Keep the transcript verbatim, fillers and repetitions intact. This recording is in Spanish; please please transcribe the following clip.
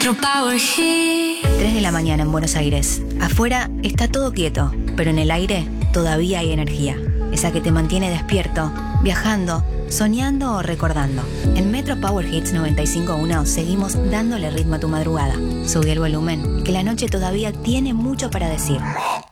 Metro Power Hit. tres de la mañana en Buenos Aires. Afuera está todo quieto, pero en el aire todavía hay energía. Esa que te mantiene despierto, viajando, soñando o recordando. En Metro Power Hits noventa y cinco punto uno seguimos dándole ritmo a tu madrugada. Subí el volumen, que la noche todavía tiene mucho para decir.